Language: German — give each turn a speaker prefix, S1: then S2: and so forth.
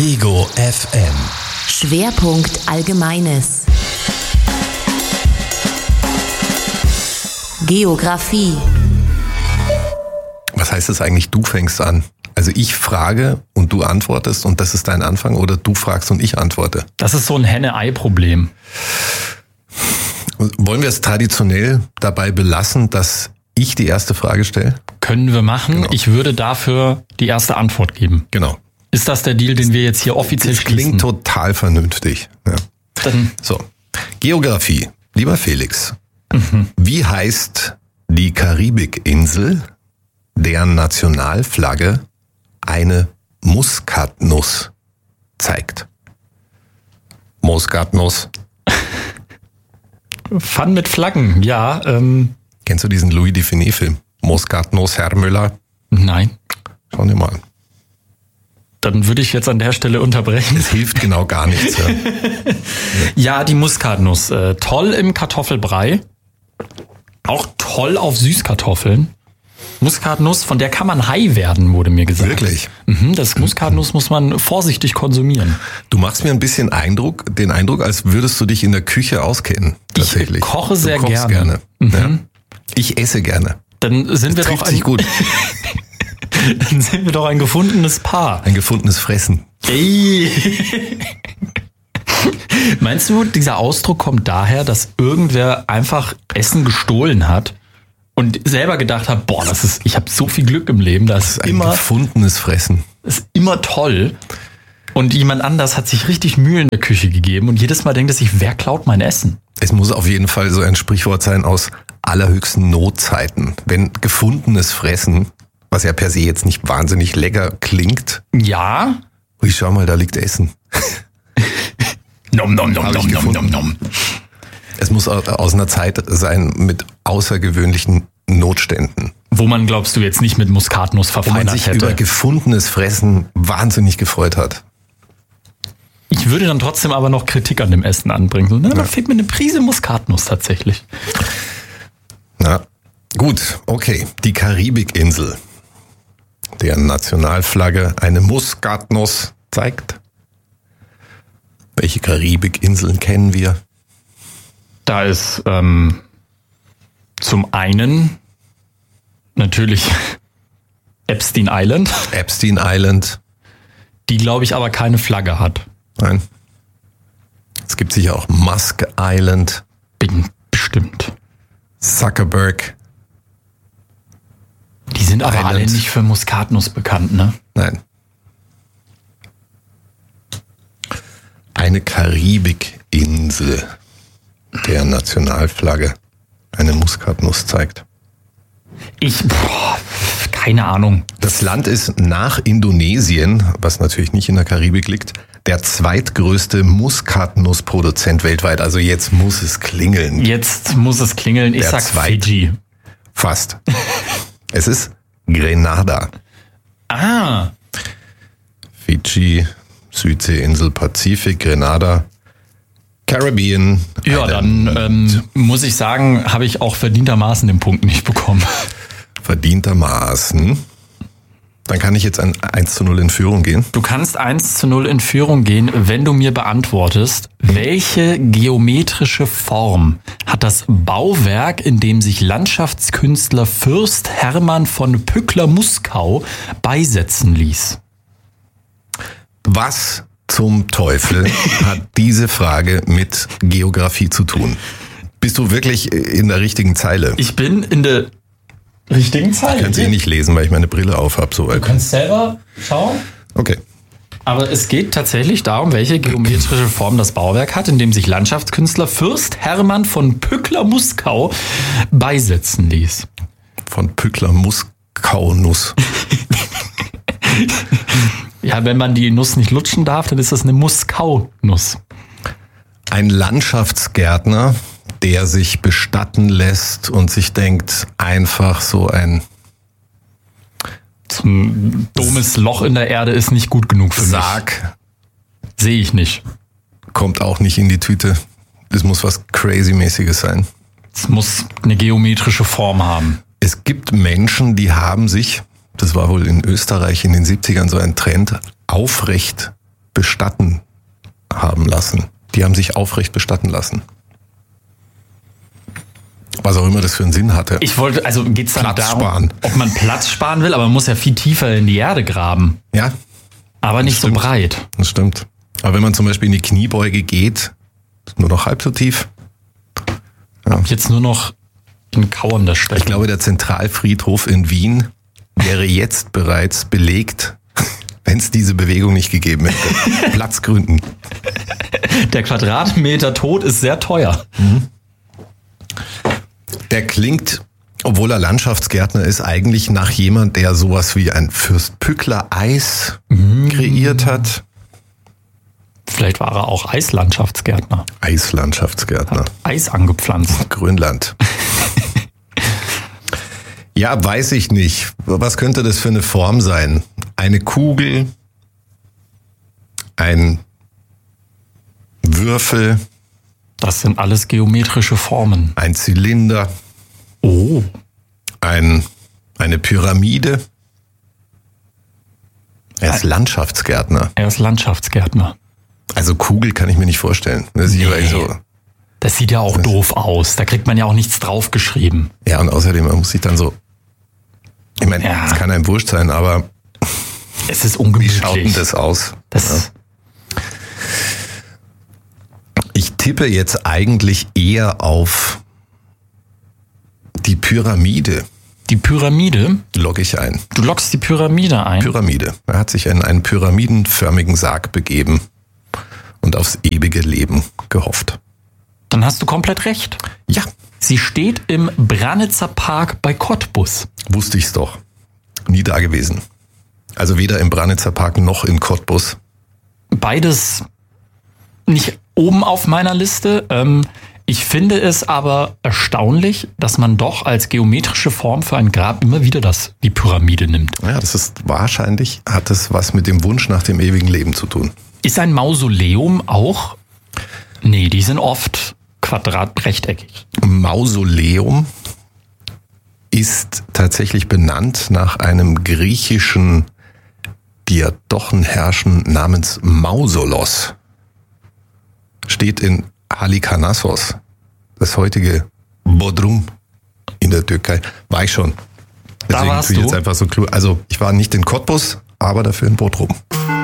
S1: Ego FM.
S2: Schwerpunkt Allgemeines. Geografie.
S1: Was heißt das eigentlich, du fängst an? Also ich frage und du antwortest und das ist dein Anfang, oder du fragst und ich antworte?
S3: Das ist so ein Henne-Ei-Problem.
S1: Wollen wir es traditionell dabei belassen, dass ich die erste Frage stelle?
S3: Können wir machen.
S1: Genau.
S3: Ich würde dafür die erste Antwort geben.
S1: Genau.
S3: Ist das der Deal, den wir jetzt hier offiziell
S1: Das
S3: schließen?
S1: klingt total vernünftig. Ja.
S3: Dann
S1: So, Geografie. Lieber Felix, wie heißt die Karibikinsel, deren Nationalflagge eine Muskatnuss zeigt? Muskatnuss.
S3: Fun mit Flaggen, ja.
S1: Kennst du diesen Louis Dufiné-Film? Muskatnuss, Herr Müller?
S3: Nein.
S1: Schau dir mal an.
S3: Dann würde ich jetzt an der Stelle unterbrechen.
S1: Es hilft genau gar nichts. Ja.
S3: Ja, die Muskatnuss. Toll im Kartoffelbrei. Auch toll auf Süßkartoffeln. Muskatnuss, von der kann man high werden, wurde mir gesagt.
S1: Wirklich?
S3: Das Muskatnuss muss man vorsichtig konsumieren.
S1: Du machst mir ein bisschen den Eindruck, als würdest du dich in der Küche auskennen. Tatsächlich.
S3: Ich koche sehr
S1: du kochst
S3: gerne.
S1: Ja. Ich esse gerne.
S3: Dann sind wir
S1: Trifft
S3: doch
S1: sich gut.
S3: Dann sind wir doch ein gefundenes Paar.
S1: Ein gefundenes Fressen.
S3: Ey. Meinst du, dieser Ausdruck kommt daher, dass irgendwer einfach Essen gestohlen hat und selber gedacht hat, boah, ich habe so viel Glück im Leben, das ist
S1: Ein gefundenes Fressen.
S3: immer toll. Und jemand anders hat sich richtig Mühe in der Küche gegeben und jedes Mal denkt er sich, wer klaut mein Essen?
S1: Es muss auf jeden Fall so ein Sprichwort sein aus allerhöchsten Notzeiten. Wenn gefundenes Fressen, was ja per se jetzt nicht wahnsinnig lecker klingt.
S3: Ja.
S1: Ui, schau mal, da liegt Essen.
S3: Nom, nom, nom,
S1: Hab ich
S3: nom, nom,
S1: gefunden.
S3: nom, nom.
S1: Es muss aus einer Zeit sein mit außergewöhnlichen Notständen.
S3: Wo man, glaubst du, jetzt nicht mit Muskatnuss
S1: Wo man
S3: verfeinert
S1: sich über
S3: hätte.
S1: gefundenes Fressen wahnsinnig gefreut hat.
S3: Ich würde dann trotzdem aber noch Kritik an dem Essen anbringen. Da fehlt mir eine Prise Muskatnuss tatsächlich.
S1: Na, gut, okay. Die Karibikinsel, deren Nationalflagge eine Muskatnuss zeigt. Welche Karibikinseln kennen wir?
S3: Da ist zum einen natürlich Epstein Island,
S1: Epstein Island.
S3: die, glaube ich, aber keine Flagge hat.
S1: Nein. Es gibt sicher auch Musk Island,
S3: Bin bestimmt.
S1: Zuckerberg.
S3: Die sind aber
S1: Island.
S3: alle nicht für Muskatnuss bekannt, ne?
S1: Nein. Eine Karibikinsel, deren Nationalflagge eine Muskatnuss zeigt.
S3: Keine Ahnung.
S1: Das Land ist nach Indonesien, was natürlich nicht in der Karibik liegt, der zweitgrößte Muskatnussproduzent weltweit. Also jetzt muss es klingeln.
S3: Jetzt muss es klingeln. Ich
S1: Der
S3: sag
S1: Zweit-
S3: Fiji.
S1: Fast. Es ist Grenada.
S3: Ah,
S1: Fidschi, Südseeinsel, Pazifik, Grenada, Caribbean.
S3: ja, dann muss ich sagen, habe ich auch verdientermaßen den Punkt nicht bekommen.
S1: Verdientermaßen. Dann kann ich jetzt ein 1:0 in Führung gehen.
S3: Du kannst 1:0 in Führung gehen, wenn du mir beantwortest, welche geometrische Form hat das Bauwerk, in dem sich Landschaftskünstler Fürst Hermann von Pückler-Muskau beisetzen ließ?
S1: Was zum Teufel hat diese Frage mit Geografie zu tun? Bist du wirklich in der richtigen Zeile?
S3: Ich bin in der richtigen Zeile.
S1: Ich kann sie nicht lesen, weil ich meine Brille auf habe.
S3: Du kannst selber schauen.
S1: Okay.
S3: Aber es geht tatsächlich darum, welche geometrische Form das Bauwerk hat, in dem sich Landschaftskünstler Fürst Hermann von Pückler-Muskau beisetzen ließ.
S1: Von Pückler-Muskau-Nuss.
S3: Ja, wenn man die Nuss nicht lutschen darf, dann ist das eine Muskau-Nuss.
S1: Ein Landschaftsgärtner, der sich bestatten lässt und sich denkt, einfach so ein
S3: Ein dummes Loch in der Erde ist nicht gut genug für
S1: Sarg
S3: mich. Sehe ich nicht.
S1: kommt auch nicht in die Tüte. Es muss was Crazy-mäßiges sein.
S3: Es muss eine geometrische Form haben.
S1: Es gibt Menschen, die haben sich, das war wohl in Österreich in den 70ern so ein Trend, aufrecht bestatten haben lassen. Die haben sich aufrecht bestatten lassen. Was auch immer das für einen Sinn hatte.
S3: Geht's dann
S1: Platz
S3: darum,
S1: sparen.
S3: ob man Platz sparen will, aber man muss ja viel tiefer in die Erde graben.
S1: Ja,
S3: Aber nicht so
S1: stimmt.
S3: breit.
S1: das stimmt. Aber wenn man zum Beispiel in die Kniebeuge geht, ist nur noch halb so tief.
S3: Jetzt nur noch in kauernder Stelle.
S1: Ich glaube, der Zentralfriedhof in Wien wäre jetzt bereits belegt, wenn es diese Bewegung nicht gegeben hätte. Platzgründen.
S3: Der Quadratmeter Tod ist sehr teuer.
S1: Der klingt, obwohl er Landschaftsgärtner ist, eigentlich nach jemand, der sowas wie ein Fürst-Pückler-Eis kreiert hat.
S3: Vielleicht war er auch Eislandschaftsgärtner.
S1: Eislandschaftsgärtner.
S3: Eis angepflanzt.
S1: Grönland. Ja, weiß ich nicht. Was könnte das für eine Form sein? Eine Kugel, ein Würfel,
S3: Das sind alles geometrische Formen.
S1: ein Zylinder,
S3: Oh.
S1: eine Pyramide. Er ist Landschaftsgärtner.
S3: Er ist Landschaftsgärtner.
S1: Also Kugel kann ich mir nicht vorstellen. Das ist
S3: Nee.
S1: so.
S3: Das sieht ja auch doof aus. Da kriegt man ja auch nichts draufgeschrieben.
S1: Ja, und außerdem, man muss sich dann so. Ich meine,
S3: Ja.
S1: es kann einem wurscht sein, aber
S3: Es ist
S1: wie
S3: ungemütlich.
S1: schaut denn das aus?
S3: Das
S1: Ich tippe jetzt eigentlich eher auf die Pyramide.
S3: Die Pyramide.
S1: Logge ich ein.
S3: Du lockst die Pyramide ein.
S1: Pyramide. Er hat sich in einen pyramidenförmigen Sarg begeben und aufs ewige Leben gehofft.
S3: Dann hast du komplett recht.
S1: Ja,
S3: Sie steht im Branitzer Park bei Cottbus.
S1: wusste ich's doch. Nie da gewesen. Also weder im Branitzer Park noch in Cottbus.
S3: Beides nicht oben auf meiner Liste. Ich finde es aber erstaunlich, dass man doch als geometrische Form für ein Grab immer wieder die Pyramide nimmt.
S1: Ja, das ist wahrscheinlich, hat es was mit dem Wunsch nach dem ewigen Leben zu tun.
S3: Ist ein Mausoleum auch? Nee, die sind oft rechteckig.
S1: Mausoleum ist tatsächlich benannt nach einem griechischen Diadochenherrschen namens Mausolos. Steht in Halikarnassos, das heutige Bodrum in der Türkei. War ich schon.
S3: Da warst
S1: bin ich
S3: du?
S1: jetzt einfach so klug. Also ich war nicht in Cottbus, aber dafür in Bodrum.